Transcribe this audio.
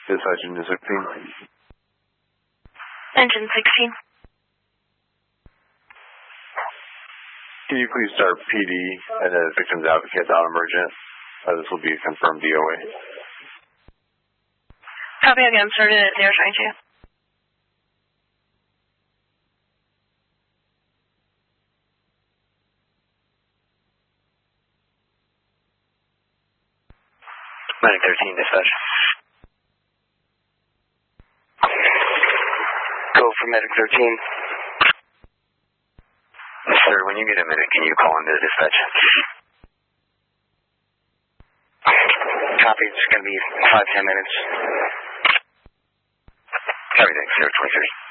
Dispatch Engine 16. Engine 16. Can you please start PD and then Victims Advocate emergent? This will be a confirmed DOA. Copy again, started at 022. Medic 13, dispatch. Go for Medic 13. Sir, when you get a minute, can you call into the dispatch? Copy, it's going to be 5-10 minutes. Copy, thanks, 023.